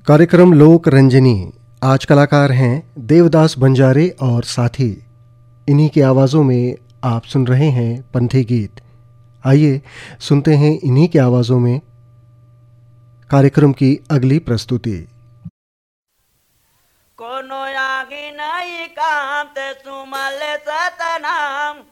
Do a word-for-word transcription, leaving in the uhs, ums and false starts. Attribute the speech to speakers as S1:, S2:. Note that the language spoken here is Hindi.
S1: कार्यक्रम लोक रंजनी। आज कलाकार हैं देवदास बंजारे और साथी। इन्हीं की आवाज़ों में आप सुन रहे हैं पंथी गीत। आइए सुनते हैं इन्हीं की आवाज़ों में कार्यक्रम की अगली प्रस्तुति।
S2: कोनो आगे नहीं काम ते सुमल सतनाम